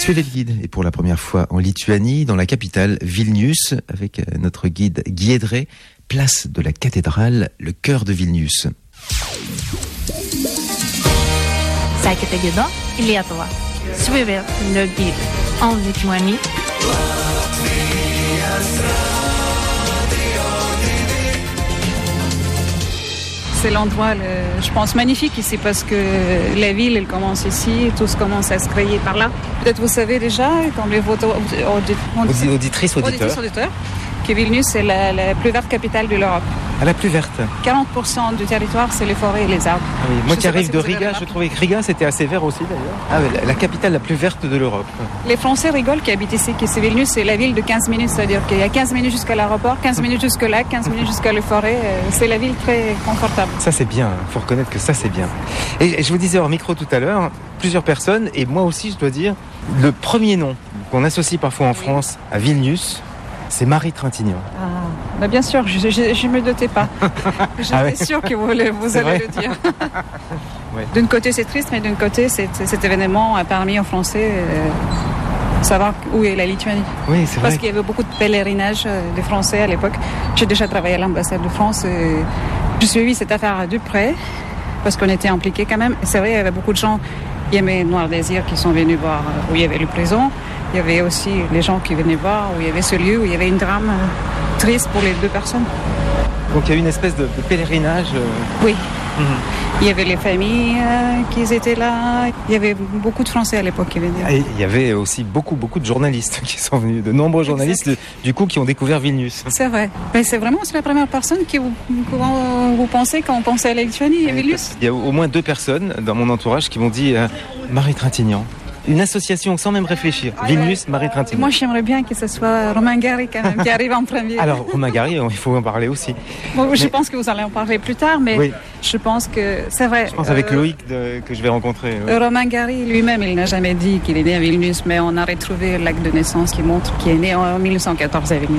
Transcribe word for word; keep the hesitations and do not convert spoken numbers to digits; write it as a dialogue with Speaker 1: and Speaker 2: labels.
Speaker 1: Suivez le guide et pour la première fois en Lituanie, dans la capitale Vilnius, avec notre guide Giedrė, place de la cathédrale, le cœur de Vilnius.
Speaker 2: Sekite gidu į Lietuvą. Suivez le guide en Lituanie.
Speaker 3: C'est l'endroit, le, je pense, magnifique ici parce que la ville, elle commence ici, tout se commence à se créer par là. Peut-être vous savez déjà, comme les voto, audit,
Speaker 1: audit, auditrices, auditeurs,
Speaker 3: auditrices, auditeurs, que Vilnius est la, la plus verte capitale de l'Europe.
Speaker 1: À la plus verte.
Speaker 3: quarante pour cent du territoire, c'est les forêts et les arbres.
Speaker 1: Ah oui, moi
Speaker 3: je
Speaker 1: qui arrive si de Riga, je trouvais que Riga c'était assez vert aussi d'ailleurs. Ah oui, la, la capitale la plus verte de l'Europe.
Speaker 3: Les Français rigolent qui habitent ici, que c'est Vilnius, c'est la ville de quinze minutes, c'est-à-dire qu'il y a quinze minutes jusqu'à l'aéroport, quinze minutes jusqu'au lac, quinze minutes jusqu'à la forêt. C'est la ville très confortable.
Speaker 1: Ça c'est bien, il faut reconnaître que ça c'est bien. Et je vous disais hors micro tout à l'heure, plusieurs personnes, et moi aussi je dois dire, le premier nom qu'on associe parfois en France à Vilnius, c'est Marie Trintignant.
Speaker 3: Ah, bah bien sûr, je ne me doutais pas. J'étais ah ouais. sûre que vous, vous allez le dire. Ouais. D'un côté, c'est triste, mais d'un côté, c'est, cet événement a permis aux Français euh, de savoir où est la Lituanie.
Speaker 1: Oui, c'est
Speaker 3: Parce
Speaker 1: vrai.
Speaker 3: qu'il y avait beaucoup de pèlerinages des Français à l'époque. J'ai déjà travaillé à l'ambassade de France et j'ai suivi cette affaire de près parce qu'on était impliqués quand même. Et c'est vrai, il y avait beaucoup de gens. Il y avait Noir Désir qui sont venus voir où il y avait le prison. Il y avait aussi les gens qui venaient voir où il y avait ce lieu, où il y avait une drame triste pour les deux personnes.
Speaker 1: Donc il y a eu une espèce de, de pèlerinage euh...
Speaker 3: Oui. Mm-hmm. Il y avait les familles euh, qui étaient là. Il y avait beaucoup de Français à l'époque qui venaient.
Speaker 1: Et il y avait aussi beaucoup, beaucoup de journalistes qui sont venus, de nombreux journalistes exact. Du coup qui ont découvert Vilnius.
Speaker 3: C'est vrai. Mais c'est vraiment c'est la première personne qui vous, vous, vous pensez quand on pensait à la Lituanie et Vilnius.
Speaker 1: Il y a au moins deux personnes dans mon entourage qui m'ont dit euh, Marie Trintignant. Une association sans même réfléchir. Vilnius, Marie Trintignant.
Speaker 3: Moi, j'aimerais bien que ce soit Romain Gary quand même qui arrive en premier.
Speaker 1: Alors, Romain Gary, il faut en parler aussi.
Speaker 3: Bon, mais... Je pense que vous allez en parler plus tard, mais oui. Je pense que c'est vrai.
Speaker 1: Je pense avec euh, Loïc de, que je vais rencontrer.
Speaker 3: Oui. Romain Gary lui-même, il n'a jamais dit qu'il est né à Vilnius, mais on a retrouvé l'acte de naissance qui montre qu'il est né en mille neuf cent quatorze à Vilnius.